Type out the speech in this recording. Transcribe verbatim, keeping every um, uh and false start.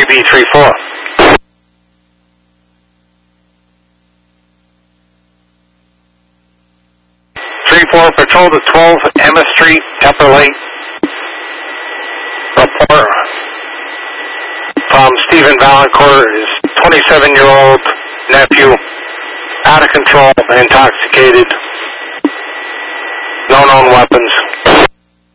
B three four. three four, patrol to twelve Emma Street, Upper Lake. Report from Stephen Valancourt, his twenty-seven-year-old nephew, out of control, intoxicated, no known weapons.